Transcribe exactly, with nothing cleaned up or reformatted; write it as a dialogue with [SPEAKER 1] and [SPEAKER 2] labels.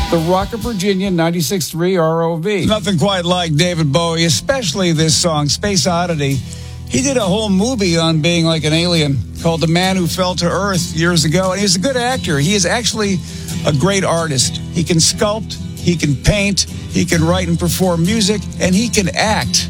[SPEAKER 1] The Rock of Virginia, ninety-six point three R O V.
[SPEAKER 2] Nothing quite like David Bowie, especially this song, Space Oddity. He did a whole movie on being like an alien called The Man Who Fell to Earth years ago, and he's a good actor. He is actually a great artist. He can sculpt, he can paint, he can write and perform music, and he can act.